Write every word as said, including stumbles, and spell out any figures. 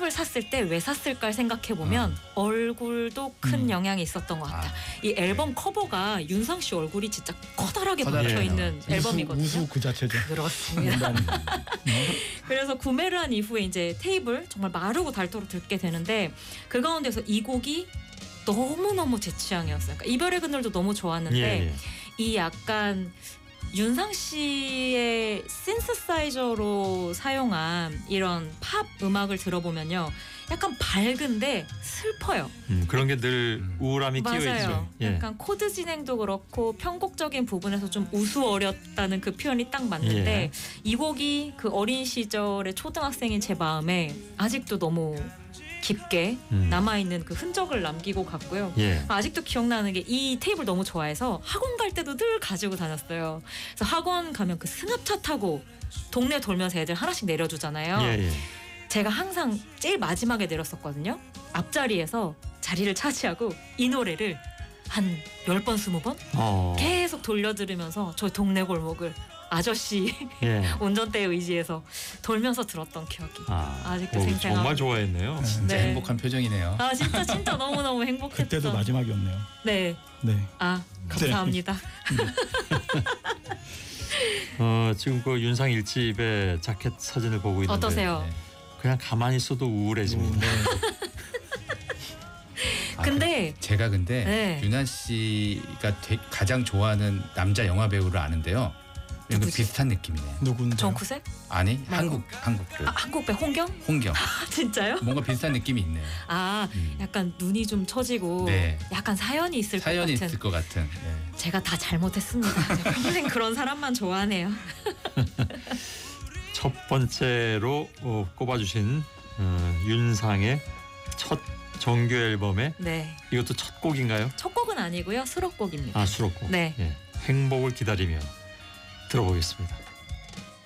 테이프를 샀을 때 왜 샀을까 생각해 보면 음. 얼굴도 큰 음. 영향이 있었던 것 같아요. 아. 이 앨범 커버가 윤상 씨 얼굴이 진짜 커다랗게 박혀 있는 예. 앨범이거든요. 우수 그 자체죠. 그렇습니다. 그래서 구매를 한 이후에 이제 테이블 정말 마르고 닳도록 듣게 되는데 그 가운데서 이 곡이 너무너무 제 취향이었어요. 그러니까 이별의 그늘도 너무 좋았는데 예, 예. 이 약간 윤상 씨의 신스사이저로 사용한 이런 팝 음악을 들어보면요. 약간 밝은데 슬퍼요. 음, 그런 게 늘 우울함이 끼어있죠. 예. 약간 코드 진행도 그렇고 편곡적인 부분에서 좀 우스워렸다는 그 표현이 딱 맞는데 예. 이 곡이 그 어린 시절의 초등학생인 제 마음에 아직도 너무 깊게 음. 남아있는 그 흔적을 남기고 갔고요. 예. 아직도 기억나는 게 이 테이블 너무 좋아해서 학원 갈 때도 늘 가지고 다녔어요. 그래서 학원 가면 그 승합차 타고 동네 돌면서 애들 하나씩 내려주잖아요. 예, 예. 제가 항상 제일 마지막에 내렸었거든요. 앞자리에서 자리를 차지하고 이 노래를 한 열 번, 스무 번 어. 계속 돌려들으면서 저희 동네 골목을 아저씨 예. 운전대에 의지해서 돌면서 들었던 기억이 아, 아직도 생생하고 정말 좋아했네요. 네, 진짜 네. 행복한 표정이네요. 아 진짜 진짜 너무너무 행복했죠. 그때도 마지막이었네요. 네. 네. 아 감사합니다. 네. 어, 지금 그 윤상 일집의 자켓 사진을 보고 있는데 어떠세요? 네. 그냥 가만히 있어도 우울해집니다. 네. 근데 아, 제가 근데 네. 윤한 씨가 되, 가장 좋아하는 남자 영화 배우를 아는데요. 그 비슷한 느낌이네요. 누군데? 정쿠색? 아니 말고. 한국 한국 배우. 아, 한국 배우 홍경? 홍경. 아, 진짜요? 뭔가 비슷한 느낌이 있네요. 아 음. 약간 눈이 좀 처지고 네. 약간 사연이 있을 사연이 것 같은. 있을 것 같은. 네. 제가 다 잘못했습니다. 제가 평생 그런 사람만 좋아하네요. 첫 번째로 어, 꼽아주신 어, 윤상의 첫 정규 앨범의 네. 이것도 첫 곡인가요? 첫 곡은 아니고요. 수록곡입니다. 아 수록곡. 네. 예. 행복을 기다리며 들어보겠습니다.